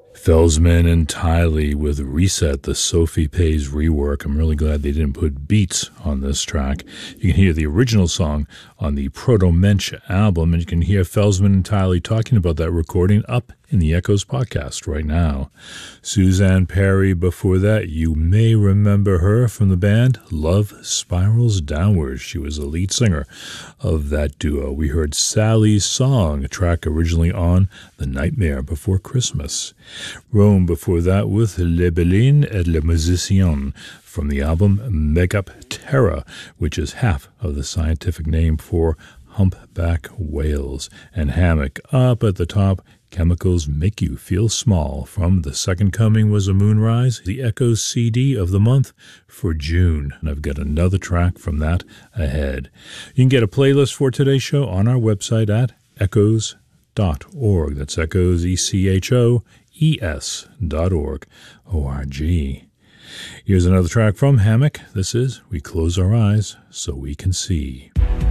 Felsman and Tiley with Reset, the Sophie Pays rework. I'm really glad they didn't put beats on this track. You can hear the original song on the Proto Mensch album, and you can hear Felsman and Tiley talking about that recording up in the Echoes podcast right now. Suzanne Perry before that, you may remember her from the band Love Spirals Downward. She was the lead singer of that duo. We heard Sally's Song, a track originally on The Nightmare Before Christmas. Rome before that with Le Bélin et le Musicien from the album Make Up Terra, which is half of the scientific name for humpback whales. And Hammock up at the top, Chemicals Make You Feel Small from The Second Coming Was a Moonrise, the Echoes CD of the month for June. And I've got another track from that ahead. You can get a playlist for today's show on our website at echoes.org. That's Echoes, ECHOES.org. O-R-G. Here's another track from Hammock. This is We Close Our Eyes So We Can See.